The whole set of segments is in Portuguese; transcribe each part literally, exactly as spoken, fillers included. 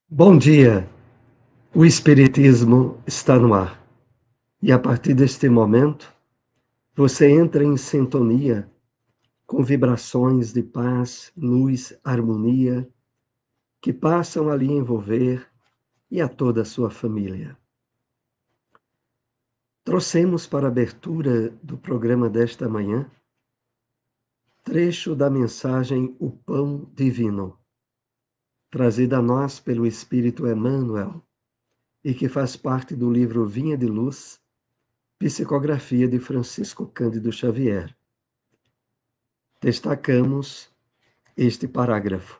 Bom dia! O Espiritismo está no ar. E a partir deste momento, você entra em sintonia com vibrações de paz, luz, harmonia, que passam a lhe envolver e a toda a sua família. Trouxemos para a abertura do programa desta manhã trecho da mensagem O Pão Divino, trazida a nós pelo Espírito Emmanuel, e que faz parte do livro Vinha de Luz, Psicografia de Francisco Cândido Xavier. Destacamos este parágrafo.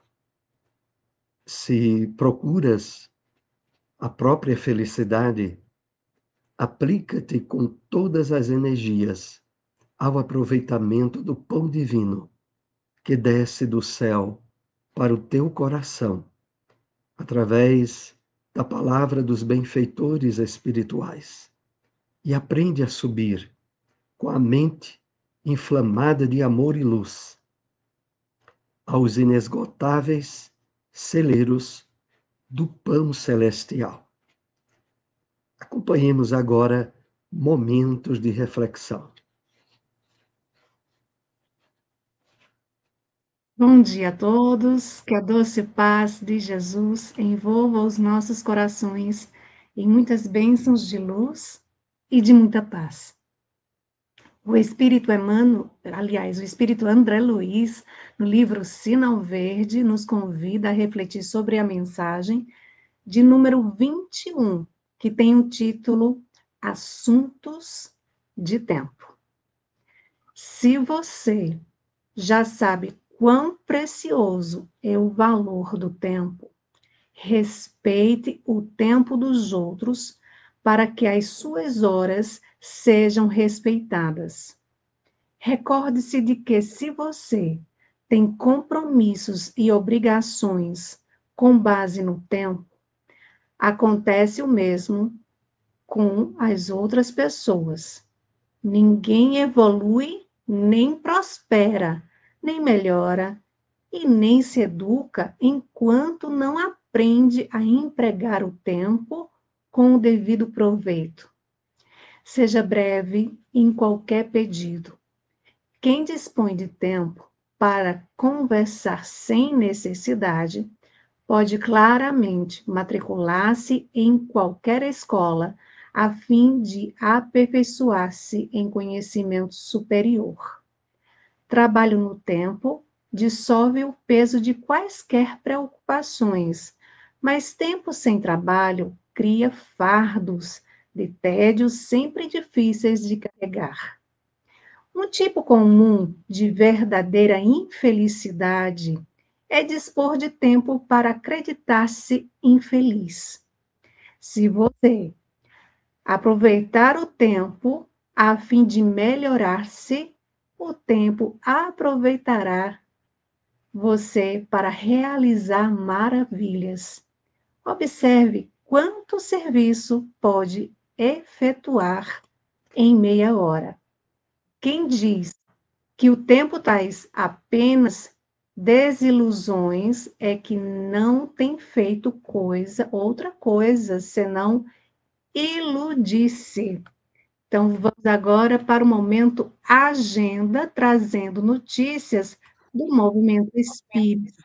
Se procuras a própria felicidade, aplica-te com todas as energias ao aproveitamento do pão divino que desce do céu para o teu coração, através da palavra dos benfeitores espirituais, e aprende a subir com a mente inflamada de amor e luz aos inesgotáveis celeiros do pão celestial. Acompanhemos agora momentos de reflexão. Bom dia a todos, que a doce paz de Jesus envolva os nossos corações em muitas bênçãos de luz e de muita paz. O Espírito Emmanuel, aliás, o Espírito André Luiz, no livro Sinal Verde, nos convida a refletir sobre a mensagem de número vinte e um, que tem o título Assuntos de Tempo. Se você já sabe quão precioso é o valor do tempo, respeite o tempo dos outros para que as suas horas sejam respeitadas. Recorde-se de que, se você tem compromissos e obrigações com base no tempo, acontece o mesmo com as outras pessoas. Ninguém evolui nem prospera, nem melhora e nem se educa enquanto não aprende a empregar o tempo com o devido proveito. Seja breve em qualquer pedido. Quem dispõe de tempo para conversar sem necessidade pode claramente matricular-se em qualquer escola a fim de aperfeiçoar-se em conhecimento superior. Trabalho no tempo dissolve o peso de quaisquer preocupações, mas tempo sem trabalho cria fardos de tédio sempre difíceis de carregar. Um tipo comum de verdadeira infelicidade é dispor de tempo para acreditar-se infeliz. Se você aproveitar o tempo a fim de melhorar-se, o tempo aproveitará você para realizar maravilhas. Observe quanto serviço pode efetuar em meia hora. Quem diz que o tempo traz apenas desilusões é que não tem feito coisa, outra coisa, senão iludir-se. Então, vamos agora para o momento agenda, trazendo notícias do movimento espírita.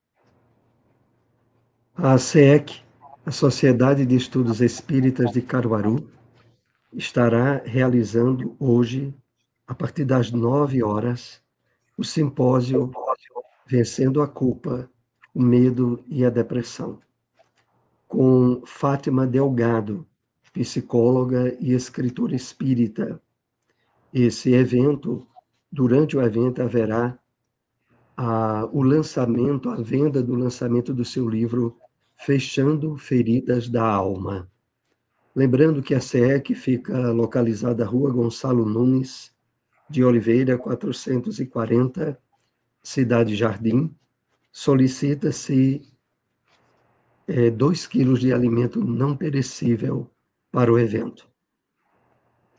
A S E C, a Sociedade de Estudos Espíritas de Caruaru, estará realizando hoje, a partir das nove horas, o simpósio Vencendo a Culpa, o Medo e a Depressão, com Fátima Delgado, psicóloga e escritora espírita. Esse evento, durante o evento, haverá a, o lançamento, a venda do lançamento do seu livro Fechando Feridas da Alma. Lembrando que a S E C fica localizada na Rua Gonçalo Nunes de Oliveira, quatrocentos e quarenta, Cidade Jardim. Solicita-se é, dois quilos de alimento não perecível para o evento.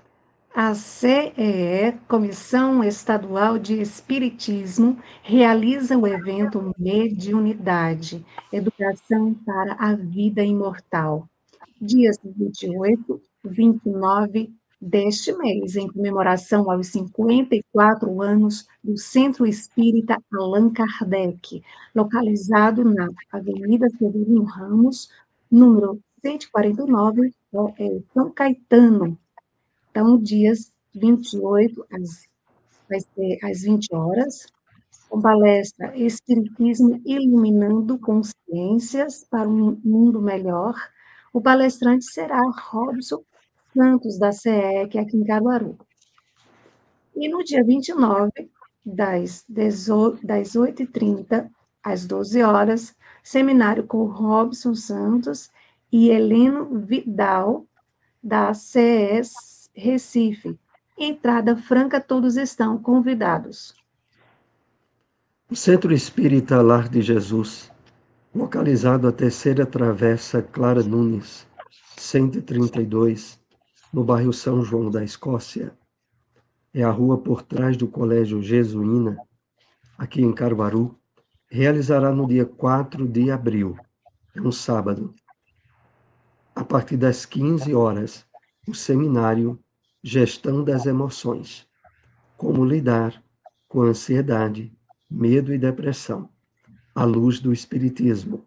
A C E E, Comissão Estadual de Espiritismo, realiza o evento Mediunidade, Educação para a Vida Imortal, dias vinte e oito, vinte e nove deste mês, em comemoração aos cinquenta e quatro anos do Centro Espírita Allan Kardec, localizado na Avenida Severino Ramos, número cento e quarenta e nove, é, São Caetano. Então, dias vinte e oito, às, vai ser às vinte horas, com palestra Espiritismo Iluminando Consciências para um Mundo Melhor. O palestrante será Robson Santos, da C E C, aqui em Caruaru. E no dia vinte e nove, das, das oito e trinta às doze horas, seminário com Robson Santos e Heleno Vidal, da C E S Recife. Entrada franca, todos estão convidados. O Centro Espírita Lar de Jesus, localizado à terceira travessa Clara Nunes, cento e trinta e dois, no bairro São João da Escócia, é a rua por trás do Colégio Jesuína, aqui em Caruaru, realizará no dia quatro de abril, é um sábado, a partir das quinze horas, o seminário Gestão das Emoções, como lidar com ansiedade, medo e depressão, à luz do Espiritismo.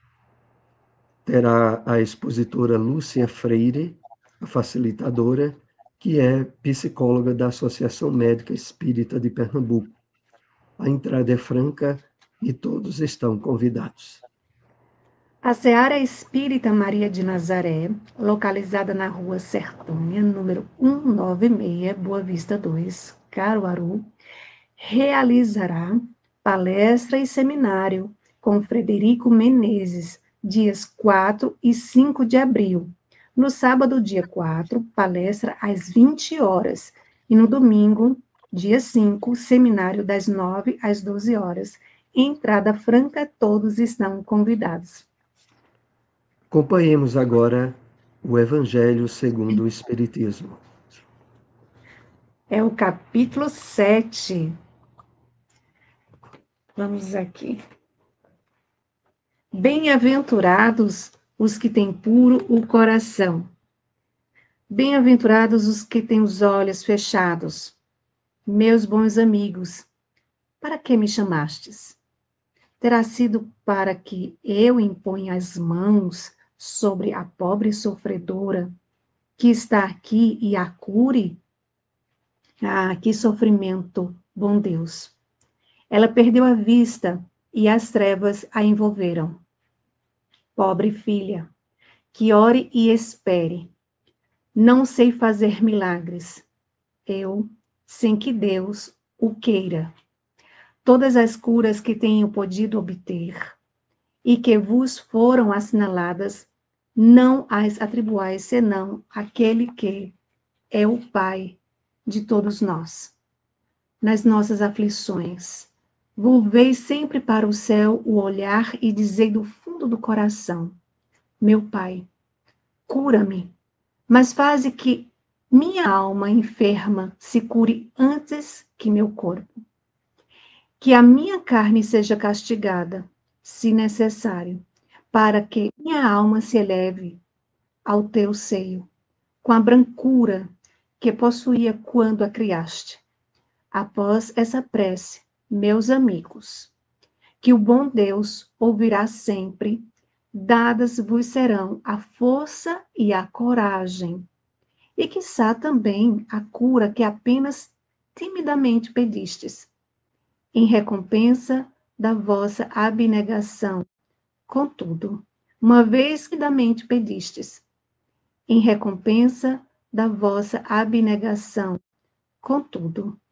Terá a expositora Lúcia Freire, a facilitadora, que é psicóloga da Associação Médica Espírita de Pernambuco. A entrada é franca e todos estão convidados. A Seara Espírita Maria de Nazaré, localizada na rua Sertânia, número cento e noventa e seis, Boa Vista dois, Caruaru, realizará palestra e seminário com Frederico Menezes, dias quatro e cinco de abril. No sábado, dia quatro, palestra às vinte horas. E no domingo, dia cinco, seminário das nove às doze horas. Entrada franca, todos estão convidados. Acompanhemos agora o Evangelho segundo o Espiritismo. É o capítulo sete. Vamos aqui. Bem-aventurados os que têm puro o coração. Bem-aventurados os que têm os olhos fechados. Meus bons amigos, para que me chamastes? Terá sido para que eu imponha as mãos sobre a pobre sofredora que está aqui e a cure? Ah, que sofrimento, bom Deus! Ela perdeu a vista e as trevas a envolveram. Pobre filha, que ore e espere. Não sei fazer milagres, eu, sem que Deus o queira. Todas as curas que tenho podido obter e que vos foram assinaladas, não as atribuais senão àquele que é o Pai de todos nós. Nas nossas aflições, volvei sempre para o céu o olhar e dizei do fundo do coração: meu Pai, cura-me, mas faze que minha alma enferma se cure antes que meu corpo. Que a minha carne seja castigada, se necessário, para que minha alma se eleve ao teu seio, com a brancura que possuía quando a criaste. Após essa prece, meus amigos, que o bom Deus ouvirá sempre, dadas vos serão a força e a coragem, e quiçá também a cura que apenas timidamente pedistes, em recompensa da vossa abnegação. Contudo, uma vez que da mente pedistes, em recompensa da vossa abnegação, contudo,